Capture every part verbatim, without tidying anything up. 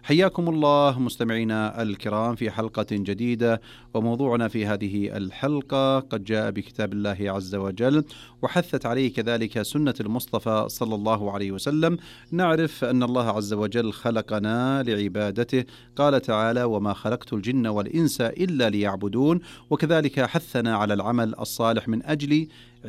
حياكم الله مستمعينا الكرام في حلقة جديدة، وموضوعنا في هذه الحلقة قد جاء بكتاب الله عز وجل وحثت عليه كذلك سنة المصطفى صلى الله عليه وسلم. نعرف أن الله عز وجل خلقنا لعبادته، قال تعالى: وما خلقت الجن والإنس إلا ليعبدون، وكذلك حثنا على العمل الصالح من أجل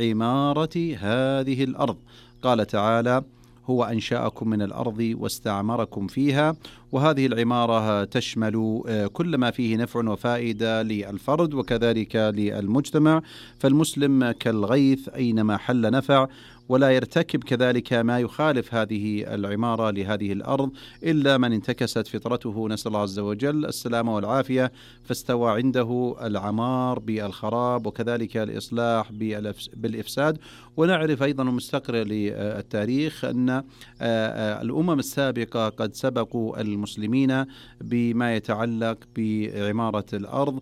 عمارة هذه الأرض. قال تعالى: هو أنشأكم من الأرض واستعمركم فيها. وهذه العمارة تشمل كل ما فيه نفع وفائدة للفرد وكذلك للمجتمع، فالمسلم كالغيث أينما حل نفع، ولا يرتكب كذلك ما يخالف هذه العمارة لهذه الأرض إلا من انتكست فطرته، نسأل الله عز وجل السلامة والعافية، فاستوى عنده العمار بالخراب وكذلك الإصلاح بالإفساد. ونعرف أيضا مستقر للتاريخ أن الأمم السابقة قد سبقوا المسلمين بما يتعلق بعمارة الأرض،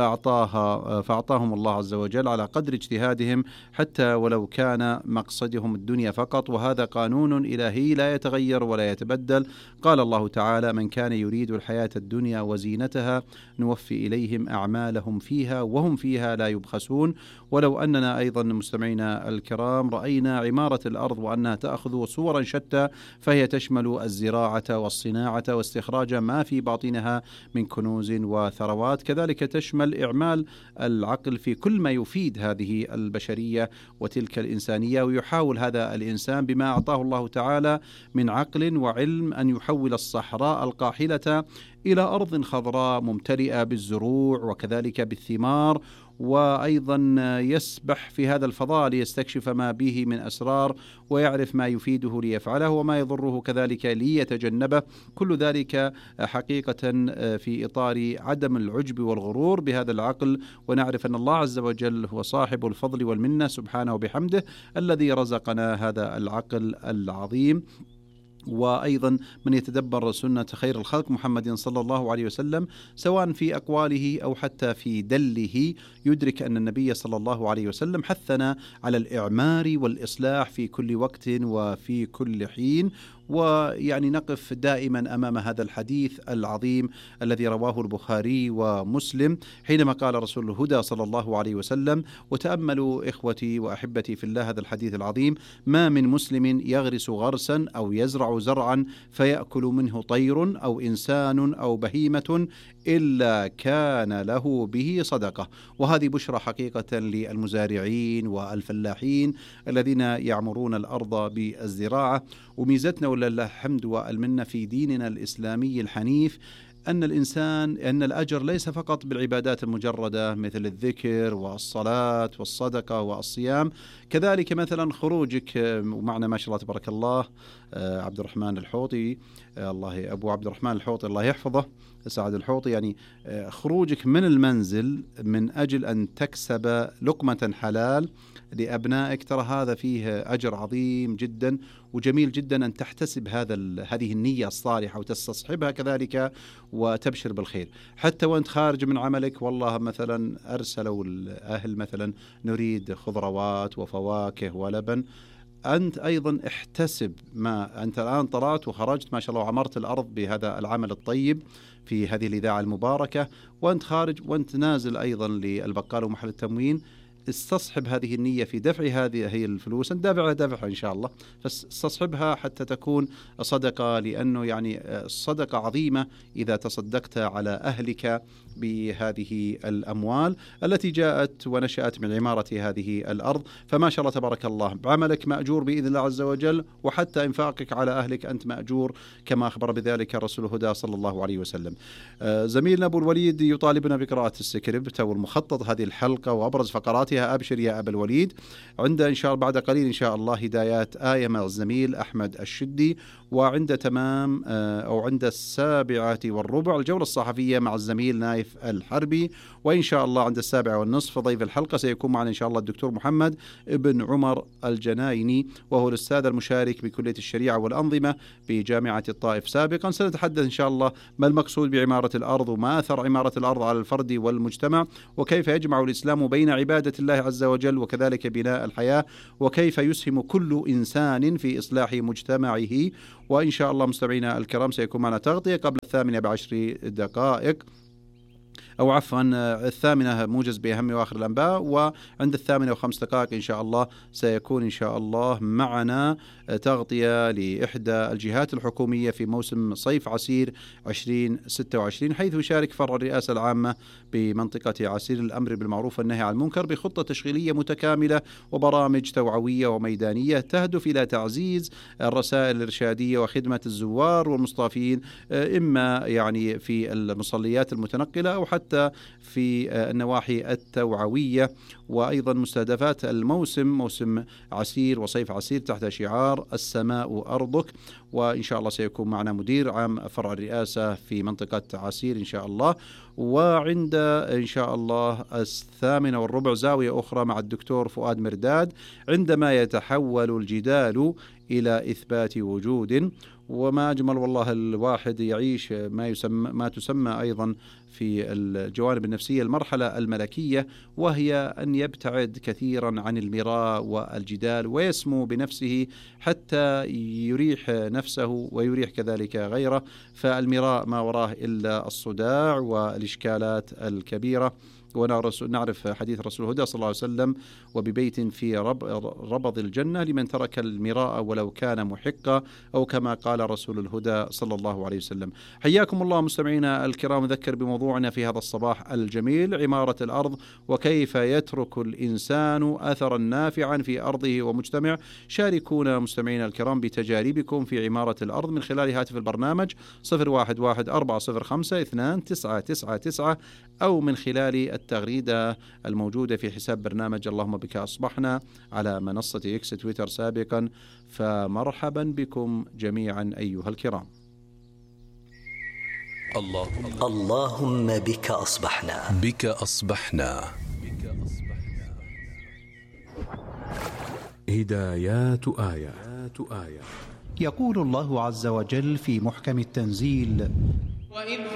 فأعطاها فأعطاهم الله عز وجل على قدر اجتهادهم، حتى ولو كان مقصدهم الدنيا فقط، وهذا قانون إلهي لا يتغير ولا يتبدل. قال الله تعالى: من كان يريد الحياة الدنيا وزينتها نوفي إليهم أعمالهم فيها وهم فيها لا يبخسون. ولو أننا أيضا مستمعينا الكرام رأينا عمارة الأرض وأنها تأخذ صورا شتى، فهي تشمل الزراعة والصناعة واستخراج ما في باطنها من كنوز وثروات، كذلك تشمل إعمال العقل في كل ما يفيد هذه البشرية وتلك الإنسانية، ويحاول هذا الإنسان بما أعطاه الله تعالى من عقل وعلم أن يحول الصحراء القاحلة إلى أرض خضراء ممتلئة بالزروع وكذلك بالثمار، وأيضا يسبح في هذا الفضاء ليستكشف ما به من أسرار ويعرف ما يفيده ليفعله وما يضره كذلك ليتجنبه. كل ذلك حقيقة في إطار عدم العجب والغرور بهذا العقل، ونعرف أن الله عز وجل هو صاحب الفضل والمنة سبحانه وبحمده الذي رزقنا هذا العقل العظيم. وأيضا من يتدبر سنة خير الخلق محمد صلى الله عليه وسلم سواء في أقواله أو حتى في دله يدرك أن النبي صلى الله عليه وسلم حثنا على الإعمار والإصلاح في كل وقت وفي كل حين. ويعني نقف دائما أمام هذا الحديث العظيم الذي رواه البخاري ومسلم حينما قال رسول الهدى صلى الله عليه وسلم: وتأملوا إخوتي وأحبتي في الله هذا الحديث العظيم: ما من مسلم يغرس غرسا أو يزرع زرعا فيأكل منه طير أو إنسان أو بهيمة إلا كان له به صدقة. وهذه بشرى حقيقة للمزارعين والفلاحين الذين يعمرون الأرض بالزراعة. وميزتنا ولله الحمد والمنة في ديننا الإسلامي الحنيف أن الإنسان أن الأجر ليس فقط بالعبادات المجردة مثل الذكر والصلاة والصدقة والصيام، كذلك مثلا خروجك، ومعنا ما شاء الله تبارك الله عبد الرحمن الحوطي، الله أبو عبد الرحمن الحوطي الله يحفظه، سعد الحوطي، يعني خروجك من المنزل من أجل أن تكسب لقمة حلال لأبنائك، ترى هذا فيه أجر عظيم جدا، وجميل جدا أن تحتسب هذا هذه النية الصالحة وتستصحبها كذلك وتبشر بالخير. حتى وأنت خارج من عملك، والله مثلا أرسلوا الأهل مثلا نريد خضروات وفواكه ولبن، أنت أيضا احتسب ما أنت الآن طلعت وخرجت ما شاء الله وعمرت الأرض بهذا العمل الطيب في هذه الإذاعة المباركة، وأنت خارج وأنت نازل أيضا للبقال ومحل التموين، استصحب هذه النية في دفع هذه هي الفلوس، ندفعها دفعها إن شاء الله، فاستصحبها حتى تكون صدقة، لأنه يعني الصدقة عظيمة إذا تصدقت على أهلك بهذه الأموال التي جاءت ونشأت من عمارة هذه الأرض. فما شاء الله تبارك الله بعملك مأجور بإذن الله عز وجل، وحتى إنفاقك على أهلك أنت مأجور كما أخبر بذلك رسول الهدى صلى الله عليه وسلم. آه زميلنا أبو الوليد يطالبنا بقراءة السكريبت والمخطط هذه الحلقة وأبرز فقراتها. أبشر يا أبا الوليد. عند إن شاء الله بعد قليل إن شاء الله هدايات آية مع الزميل أحمد الشدي، وعند تمام آه أو عند السابعة والربع الجولة الصحفية مع الزميل نايف الحربي، وإن شاء الله عند السابعة والنصف ضيف الحلقة سيكون معنا إن شاء الله الدكتور محمد ابن عمر الجنايني، وهو الأستاذ المشارك بكلية الشريعة والأنظمة بجامعة الطائف سابقا. سنتحدث إن شاء الله ما المقصود بعمارة الأرض، وما أثر عمارة الأرض على الفرد والمجتمع، وكيف يجمع الإسلام بين عبادة الله عز وجل وكذلك بناء الحياة، وكيف يسهم كل إنسان في إصلاح مجتمعه. وإن شاء الله مستمعينا الكرام سيكون معنا تغطية قبل الثامنة بعشر دقائق، أو عفوا الثامنة موجز بأهم وآخر الأنباء، وعند الثامنة وخمس دقائق إن شاء الله سيكون إن شاء الله معنا تغطية لإحدى الجهات الحكومية في موسم صيف عسير عشرين ستة وعشرين، حيث يشارك فرع الرئاسة العامة بمنطقة عسير الأمر بالمعروف والنهي عن المنكر بخطة تشغيلية متكاملة وبرامج توعوية وميدانية تهدف إلى تعزيز الرسائل الإرشادية وخدمة الزوار والمصطافين، إما يعني في المصليات المتنقلة أو حتى في النواحي التوعوية. وأيضا مستهدفات الموسم موسم عسير وصيف عسير تحت شعار السماء أرضك. وإن شاء الله سيكون معنا مدير عام فرع الرئاسة في منطقة عسير إن شاء الله. وعند إن شاء الله الثامنة والربع زاوية أخرى مع الدكتور فؤاد مرداد، عندما يتحول الجدال إلى إثبات وجود. وما أجمل والله الواحد يعيش ما يسمى ما تسمى أيضا في الجوانب النفسية المرحلة الملكية، وهي أن يبتعد كثيرا عن المراء والجدال ويسمو بنفسه حتى يريح نفسه ويريح كذلك غيره. فالمراء ما وراه إلا الصداع والإشكالات الكبيرة. ونعرف حديث رسول الهدى صلى الله عليه وسلم: وببيت في رب ربض الجنة لمن ترك المراء ولو كان محقا، أو كما قال رسول الهدى صلى الله عليه وسلم. حياكم الله مستمعينا الكرام. نذكر بموضوعنا في هذا الصباح الجميل: عمارة الأرض وكيف يترك الإنسان أثرا نافعا في أرضه ومجتمع. شاركونا مستمعينا الكرام بتجاربكم في عمارة الأرض من خلال هاتف البرنامج صفر واحد واحد أربعة صفر خمسة اثنان تسعة تسعة تسعة، أو من خلال التغريدة الموجودة في حساب برنامج اللهم بك أصبحنا على منصة إكس تويتر سابقا. فمرحبا بكم جميعا أيها الكرام. اللهم, اللهم بك أصبحنا بك أصبحنا هدايات آيات يقول الله عز وجل في محكم التنزيل: